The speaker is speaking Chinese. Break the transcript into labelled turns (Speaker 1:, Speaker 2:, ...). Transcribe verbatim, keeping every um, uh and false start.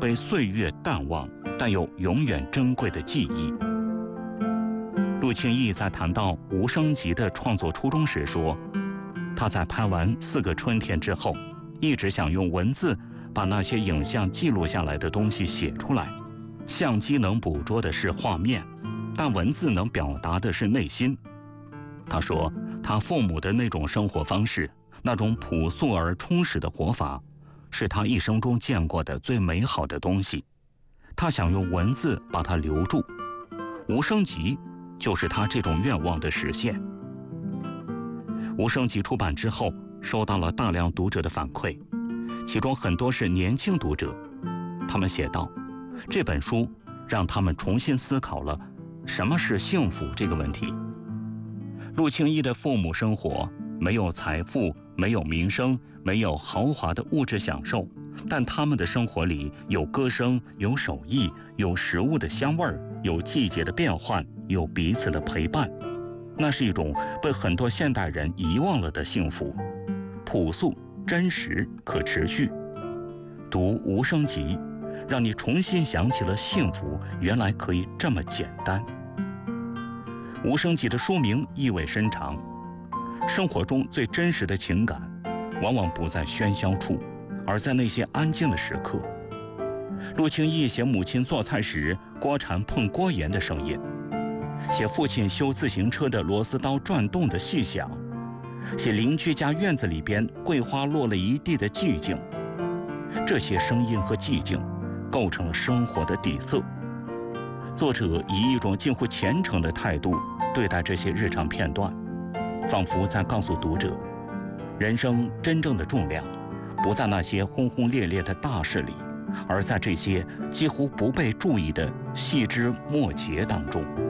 Speaker 1: 被岁月淡忘但又永远珍贵的记忆。陆庆义在谈到《无声集》的创作初衷时说，他在拍完《四个春天》之后，一直想用文字把那些影像记录下来的东西写出来。相机能捕捉的是画面，但文字能表达的是内心。他说，他父母的那种生活方式，那种朴素而充实的活法，是他一生中见过的最美好的东西。他想用文字把它留住，《无声集》就是他这种愿望的实现。《无声集》出版之后，收到了大量读者的反馈，其中很多是年轻读者。他们写道，这本书让他们重新思考了什么是幸福这个问题。陆庆义的父母生活没有财富，没有名声，没有豪华的物质享受，但他们的生活里有歌声，有手艺，有食物的香味儿，有季节的变换，有彼此的陪伴。那是一种被很多现代人遗忘了的幸福，朴素、真实、可持续。读《无声集》，让你重新想起了幸福原来可以这么简单。《无声集》的书名意味深长，生活中最真实的情感，往往不在喧嚣处，而在那些安静的时刻。陆庆义写母亲做菜时锅铲碰锅沿的声音，写父亲修自行车的螺丝刀转动的细响，写邻居家院子里边桂花落了一地的寂静。这些声音和寂静构成了生活的底色。作者以一种近乎虔诚的态度对待这些日常片段，仿佛在告诉读者，人生真正的重量不在那些轰轰烈烈的大事里，而在这些几乎不被注意的细枝末节当中。